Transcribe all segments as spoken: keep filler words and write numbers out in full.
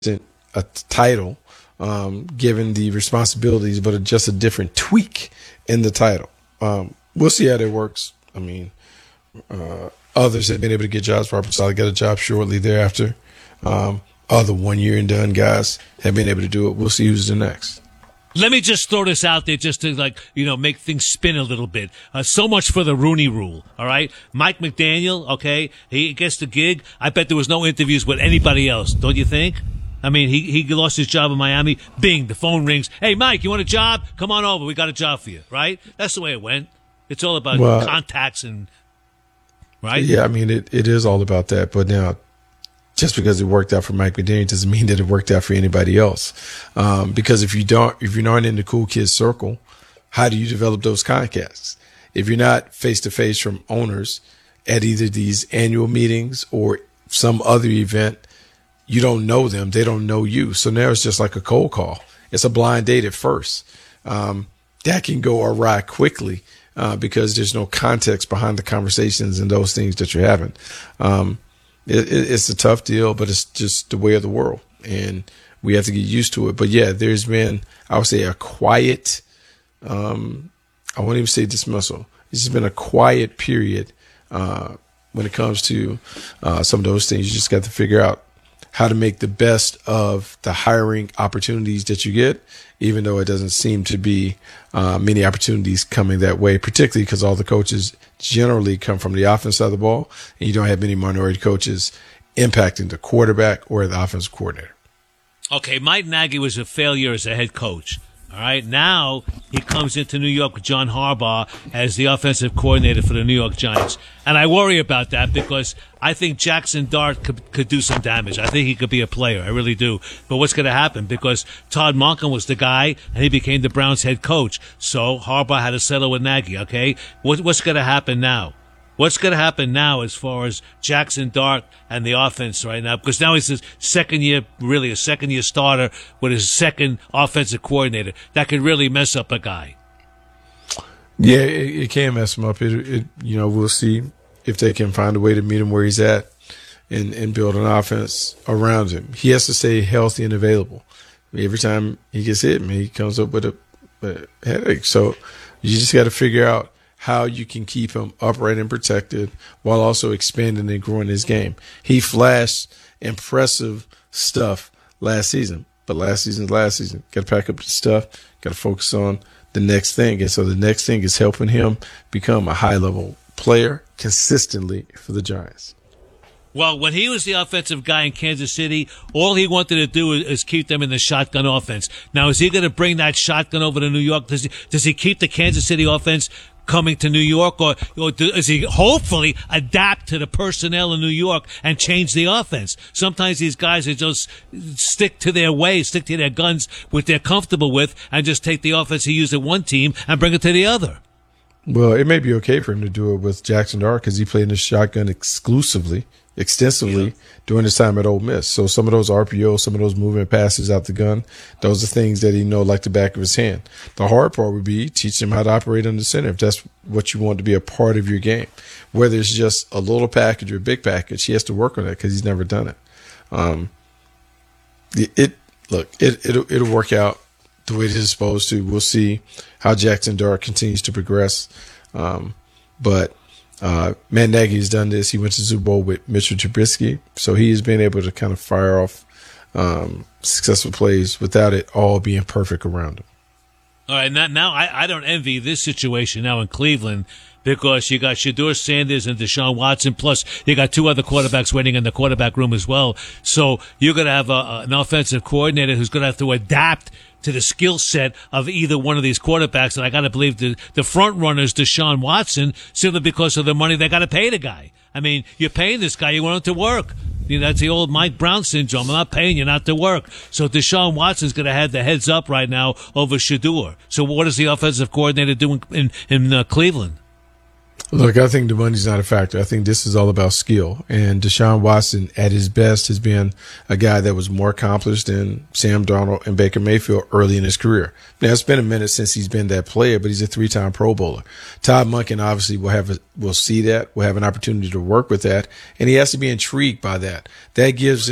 a title, um, given the responsibilities, but a, just a different tweak in the title. Um, we'll see how that works. I mean, uh, others have been able to get jobs. Robert Saleh got a job shortly thereafter. Um, other one year and done guys have been able to do it. We'll see who's the next. Let me just throw this out there just to, like, you know, make things spin a little bit. Uh, so much for the Rooney Rule, all right? Mike McDaniel, okay, he gets the gig. I bet there was no interviews with anybody else, don't you think? I mean, he, he lost his job in Miami. Bing, the phone rings. Hey, Mike, you want a job? Come on over. We got a job for you, right? That's the way it went. It's all about well, contacts and, right? Yeah, I mean, it, it is all about that. But now, just because it worked out for Mike McDaniel doesn't mean that it worked out for anybody else. Um, because if you don't, if you're not in the cool kids circle, how do you develop those contacts? If you're not face to face from owners at either these annual meetings or some other event, you don't know them. They don't know you. So now it's just like a cold call. It's a blind date at first. Um, that can go awry quickly uh, because there's no context behind the conversations and those things that you're having. Um, It, it, it's a tough deal, but it's just the way of the world, and we have to get used to it. But yeah, there's been, I would say, a quiet, um, I won't even say dismissal. It's just been a quiet period uh, when it comes to uh, some of those things. You just got to figure out how to make the best of the hiring opportunities that you get, even though it doesn't seem to be uh, many opportunities coming that way, particularly because all the coaches generally come from the offense side of the ball, and you don't have many minority coaches impacting the quarterback or the offensive coordinator. Okay, Mike Nagy was a failure as a head coach. All right, now he comes into New York with John Harbaugh as the offensive coordinator for the New York Giants. And I worry about that because I think Jackson Dart could, could do some damage. I think he could be a player. I really do. But what's going to happen? Because Todd Monken was the guy, and he became the Browns head coach. So Harbaugh had to settle with Nagy, okay? What, what's going to happen now? What's going to happen now as far as Jackson Dart and the offense right now? Because now he's his second year, really a second year starter with his second offensive coordinator. That could really mess up a guy. Yeah, it, it can mess him up. It, it, you know, we'll see if they can find a way to meet him where he's at and, and build an offense around him. He has to stay healthy and available. Every time he gets hit, man, he comes up with a, a headache. So you just got to figure out how you can keep him upright and protected while also expanding and growing his game. He flashed impressive stuff last season, but last season's last season. Got to pack up the stuff, got to focus on the next thing. And so the next thing is helping him become a high-level player consistently for the Giants. Well, when he was the offensive guy in Kansas City, all he wanted to do is, is keep them in the shotgun offense. Now, is he going to bring that shotgun over to New York? Does he, does he keep the Kansas City offense coming to New York, or, or does he hopefully adapt to the personnel in New York and change the offense? Sometimes these guys are just stick to their ways, stick to their guns, what they're comfortable with, and just take the offense he used at one team and bring it to the other. Well, it may be okay for him to do it with Jackson Dart because he played in the shotgun exclusively, extensively yeah. during his time at Ole Miss. So some of those R P Os, some of those movement passes out the gun, those are things that he know like the back of his hand. The hard part would be teach him how to operate under center if that's what you want to be a part of your game. Whether it's just a little package or a big package, he has to work on that because he's never done it. Um, it, it look, it, it'll, it'll work out the way it is supposed to. We'll see how Jackson Dart continues to progress. Um, but Uh, Matt Nagy has done this. He went to the Super Bowl with Mitchell Trubisky, so he has been able to kind of fire off um, successful plays without it all being perfect around him. All right, now, now I, I don't envy this situation now in Cleveland because you got Shedeur Sanders and Deshaun Watson, plus you got two other quarterbacks waiting in the quarterback room as well. So you're going to have a, an offensive coordinator who's going to have to adapt to the skill set of either one of these quarterbacks. And I got to believe the, the front runner is Deshaun Watson simply because of the money they got to pay the guy. I mean, you're paying this guy, you want him to work. You know, that's the old Mike Brown syndrome. I'm not paying you not to work. So Deshaun Watson's going to have the heads up right now over Shedeur. So what is the offensive coordinator doing in, in uh, Cleveland? Look, I think the money's not a factor. I think this is all about skill. And Deshaun Watson, at his best, has been a guy that was more accomplished than Sam Darnold and Baker Mayfield early in his career. Now, it's been a minute since he's been that player, but he's a three-time Pro Bowler. Todd Monken obviously will have a, will see that, will have an opportunity to work with that, and he has to be intrigued by that. That gives him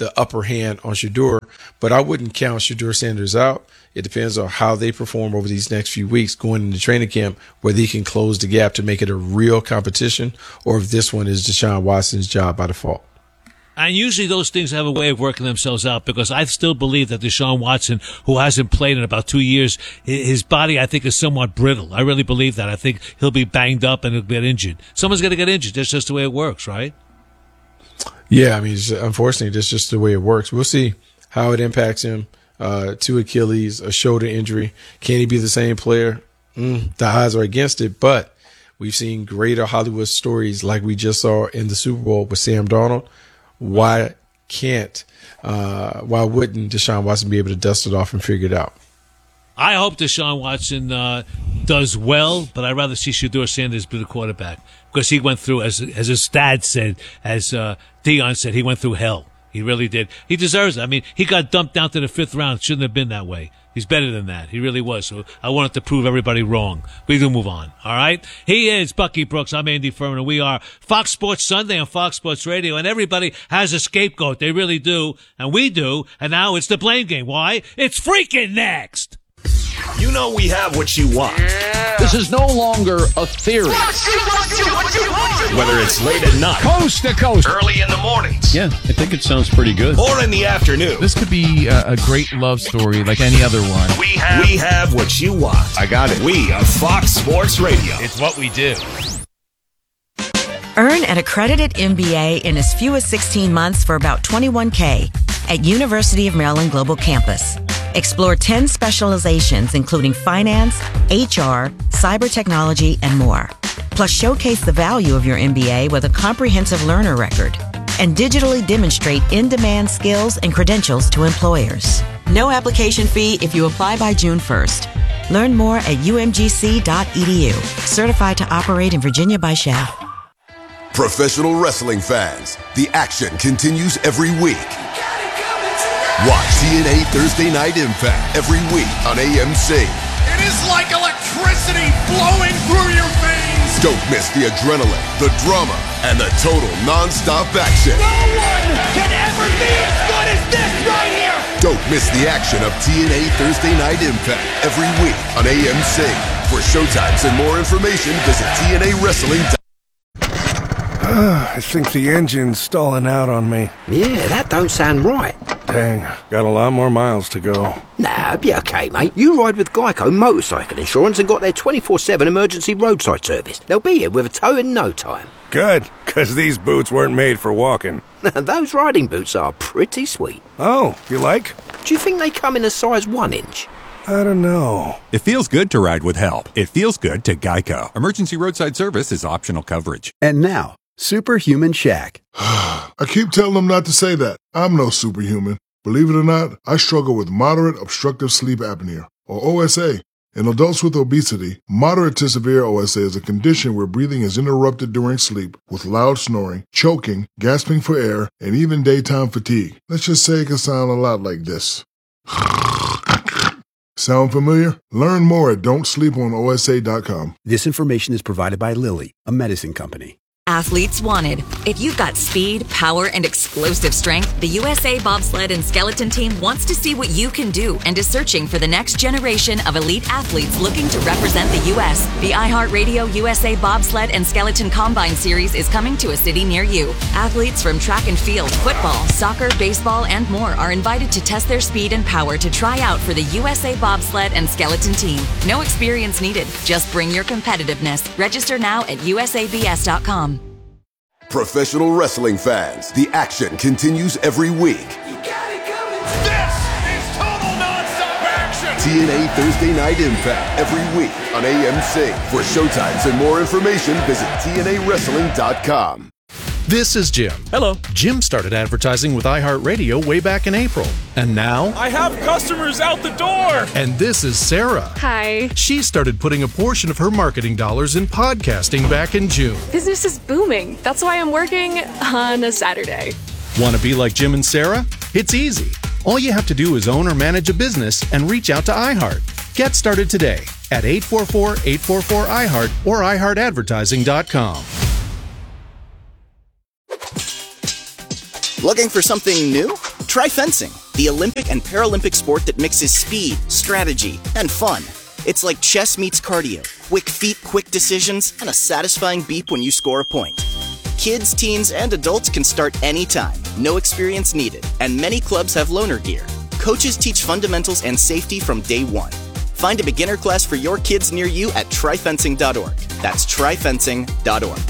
the upper hand on Shedeur, but I wouldn't count Shedeur Sanders out. It depends on how they perform over these next few weeks going into training camp, whether he can close the gap to make it a real competition, or if this one is Deshaun Watson's job by default. And usually those things have a way of working themselves out, because I still believe that Deshaun Watson, who hasn't played in about two years, his body, I think, is somewhat brittle. I really believe that. I think he'll be banged up and he'll get injured. Someone's going to get injured. That's just the way it works, right? Yeah, I mean, it's, unfortunately, that's just the way it works. We'll see how it impacts him. Uh, two Achilles, a shoulder injury. Can he be the same player? Mm, the odds are against it, but we've seen greater Hollywood stories like we just saw in the Super Bowl with Sam Darnold. Why can't, uh, why wouldn't Deshaun Watson be able to dust it off and figure it out? I hope Deshaun Watson uh, does well, but I'd rather see Shedeur Sanders be the quarterback, because he went through, as as his dad said, as uh, Dion said, he went through hell. He really did. He deserves it. I mean, he got dumped down to the fifth round. It shouldn't have been that way. He's better than that. He really was. So I wanted to prove everybody wrong. We do move on. All right. He is Bucky Brooks. I'm Andy Furman, and we are Fox Sports Sunday on Fox Sports Radio. And everybody has a scapegoat. They really do. And we do. And now it's the blame game. Why? It's freaking next. You know we have what you want. Yeah. This is no longer a theory. Whether it's late at night, coast to coast, early in the mornings. Yeah, I think it sounds pretty good. Or in the afternoon. This could be a, a great love story like any other one. We have, we have what you want. I got it. We are Fox Sports Radio. It's what we do. Earn an accredited M B A in as few as sixteen months for about twenty-one thousand dollars at University of Maryland Global Campus. Explore ten specializations, including finance, H R, cyber technology, and more. Plus, showcase the value of your M B A with a comprehensive learner record and digitally demonstrate in-demand skills and credentials to employers. No application fee if you apply by June first. Learn more at u m g c dot e d u. Certified to operate in Virginia by S H A F. Professional wrestling fans, the action continues every week. Watch T N A Thursday Night Impact every week on A M C. It is like electricity flowing through your veins. Don't miss the adrenaline, the drama, and the total non-stop action. No one can ever be as good as this right here. Don't miss the action of T N A Thursday Night Impact every week on A M C. For showtimes and more information, visit T N A Wrestling dot com. I think the engine's stalling out on me. Yeah, that don't sound right. Dang, got a lot more miles to go. Nah, be okay, mate. You ride with Geico Motorcycle Insurance and got their twenty-four seven emergency roadside service. They'll be here with a tow in no time. Good, because these boots weren't made for walking. Those riding boots are pretty sweet. Oh, you like? Do you think they come in a size one inch? I don't know. It feels good to ride with help. It feels good to Geico. Emergency roadside service is optional coverage. And now, Superhuman Shaq. I keep telling them not to say that. I'm no superhuman. Believe it or not, I struggle with moderate obstructive sleep apnea, or O S A. In adults with obesity, moderate to severe O S A is a condition where breathing is interrupted during sleep with loud snoring, choking, gasping for air, and even daytime fatigue. Let's just say it can sound a lot like this. Sound familiar? Learn more at don't sleep on O S A dot com. This information is provided by Lilly, a medicine company. Athletes wanted. If you've got speed, power, and explosive strength, the U S A Bobsled and Skeleton Team wants to see what you can do and is searching for the next generation of elite athletes looking to represent the U S The iHeartRadio U S A Bobsled and Skeleton Combine Series is coming to a city near you. Athletes from track and field, football, soccer, baseball, and more are invited to test their speed and power to try out for the U S A Bobsled and Skeleton Team. No experience needed. Just bring your competitiveness. Register now at U S A B S dot com. Professional wrestling fans, the action continues every week. You got it coming. This is total non-stop action. T N A Thursday Night Impact every week on A M C. For showtimes and more information, visit T N A Wrestling dot com. This is Jim. Hello. Jim started advertising with iHeartRadio way back in April. And now... I have customers out the door! And this is Sarah. Hi. She started putting a portion of her marketing dollars in podcasting back in June. Business is booming. That's why I'm working on a Saturday. Want to be like Jim and Sarah? It's easy. All you have to do is own or manage a business and reach out to iHeart. Get started today at eight four four, eight four four, I heart or i heart advertising dot com. Looking for something new? Try fencing, the Olympic and Paralympic sport that mixes speed, strategy, and fun. It's like chess meets cardio, quick feet, quick decisions, and a satisfying beep when you score a point. Kids, teens, and adults can start anytime, no experience needed, and many clubs have loaner gear. Coaches teach fundamentals and safety from day one. Find a beginner class for your kids near you at try fencing dot org. That's try fencing dot org.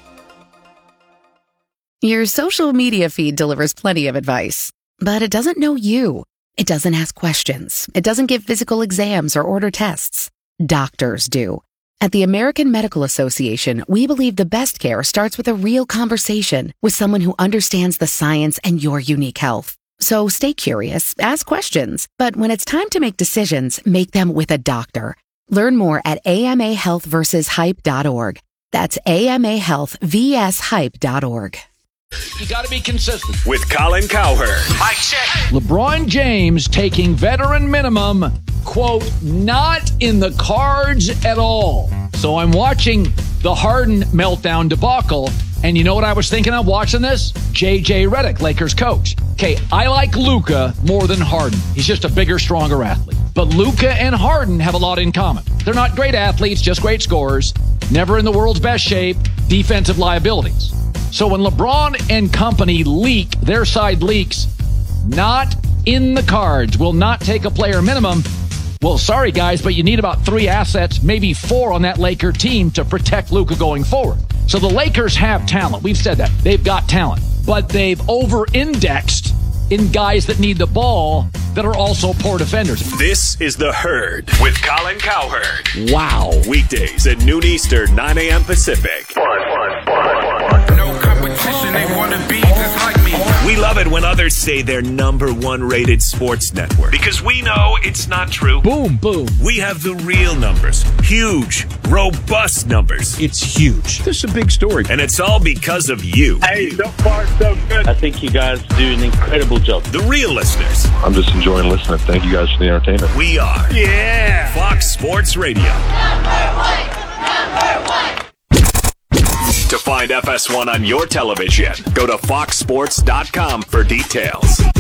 Your social media feed delivers plenty of advice, but it doesn't know you. It doesn't ask questions. It doesn't give physical exams or order tests. Doctors do. At the American Medical Association, we believe the best care starts with a real conversation with someone who understands the science and your unique health. So stay curious, ask questions, but when it's time to make decisions, make them with a doctor. Learn more at A M A health versus hype dot org. That's A M A health versus hype dot org. You got to be consistent. With Colin Cowherd. Mic check. LeBron James taking veteran minimum, quote, not in the cards at all. So I'm watching the Harden meltdown debacle, and you know what I was thinking of watching this? J J Redick, Lakers coach. Okay, I like Luka more than Harden. He's just a bigger, stronger athlete. But Luka and Harden have a lot in common. They're not great athletes, just great scorers, never in the world's best shape, defensive liabilities. So when LeBron and company leak, their side leaks, not in the cards, will not take a player minimum. Well, sorry, guys, but you need about three assets, maybe four on that Laker team to protect Luka going forward. So the Lakers have talent. We've said that. They've got talent. But they've over-indexed in guys that need the ball that are also poor defenders. This is The Herd with Colin Cowherd. Wow. Weekdays at noon Eastern, nine a.m. Pacific. No competition, they want to be just like me. We love it when others say they're number one rated sports network, because we know it's not true. Boom, boom. We have the real numbers. Huge, robust numbers. It's huge. This is a big story. And it's all because of you. Hey, so far so good. I think you guys do an incredible job. The real listeners. I'm just enjoying listening. Thank you guys for the entertainment. We are. Yeah. Fox Sports Radio. Number one. Number one. To find F S one on your television, go to fox sports dot com for details.